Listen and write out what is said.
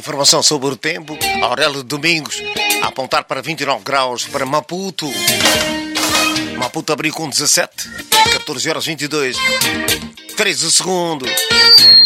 informação sobre o tempo. Aurélio Domingos a apontar para 29 graus para Maputo. Maputo abriu com 17, 14 horas 22, 13 segundos.